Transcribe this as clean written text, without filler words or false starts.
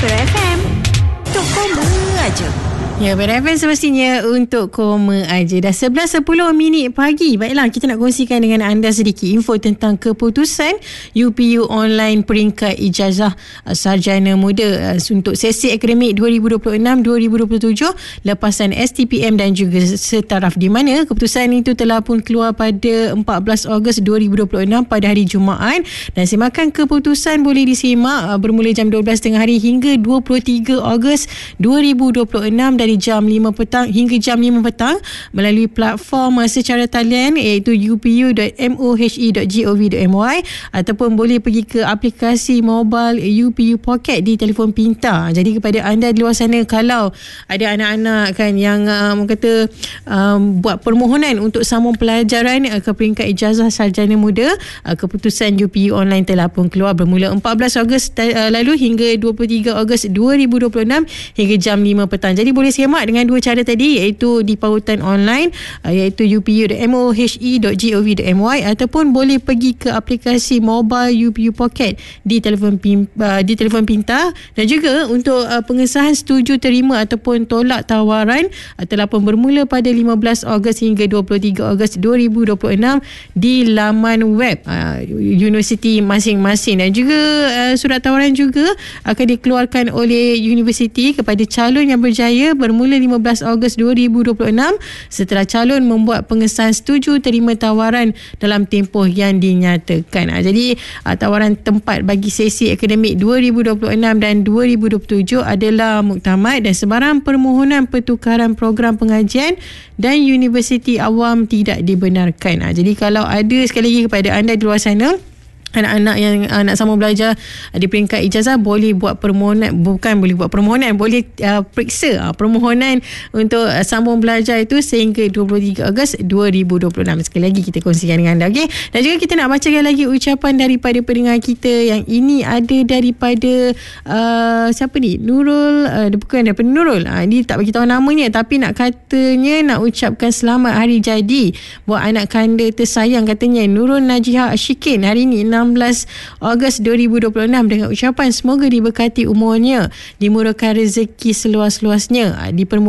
FM. Tok Koma aja. Ya, BRFM semestinya untuk koma aja. Dah 11.10 pagi. Baiklah, kita nak kongsikan dengan anda sedikit info tentang keputusan UPU online peringkat ijazah sarjana muda untuk sesi akademik 2026-2027 lepasan STPM dan juga setaraf, di mana keputusan itu telah pun keluar pada 14 Ogos 2026 pada hari Jumaat, dan simakan keputusan boleh disimak bermula jam 12.30 hingga 23 Ogos 2026 dari jam 5 petang hingga jam 5 petang melalui platform secara talian iaitu upu.mohe.gov.my ataupun boleh pergi ke aplikasi mobile UPU Pocket di telefon pintar. Jadi kepada anda di luar sana, kalau ada anak-anak kan yang buat permohonan untuk sambung pelajaran ke peringkat ijazah sarjana muda, keputusan UPU online telah pun keluar bermula 14 Ogos lalu hingga 23 Ogos 2026 hingga jam 5 petang. Jadi boleh semak dengan dua cara tadi, iaitu di pautan online iaitu upu.mohe.gov.my ataupun boleh pergi ke aplikasi mobile UPU Pocket di telefon pintar. Dan juga untuk pengesahan setuju terima ataupun tolak tawaran telah pun bermula pada 15 Ogos hingga 23 Ogos 2026 di laman web universiti masing-masing. Dan juga surat tawaran juga akan dikeluarkan oleh universiti kepada calon yang berjaya bermula 15 Ogos 2026 setelah calon membuat pengesahan setuju terima tawaran dalam tempoh yang dinyatakan. Jadi tawaran tempat bagi sesi akademik 2026 dan 2027 adalah muktamad, dan sebarang permohonan pertukaran program pengajian dan universiti awam tidak dibenarkan. Jadi kalau ada, sekali lagi kepada anda di luar sana, anak-anak yang nak sambung belajar di peringkat ijazah, boleh buat permohonan, boleh periksa permohonan untuk sambung belajar itu sehingga 23 Ogos 2026. Sekali lagi kita kongsikan dengan anda, okey? Dan juga kita nak bacakan lagi ucapan daripada pendengar kita yang ini ada daripada siapa ni? Nurul, bukan daripada Nurul. Ini tak bagi tahu namanya, tapi nak katanya nak ucapkan selamat hari jadi buat anak kanda tersayang, katanya Nurul Najihah Syikin hari ini 16 Ogos 2026 dengan ucapan semoga diberkati umurnya, dimurahkan rezeki seluas-luasnya,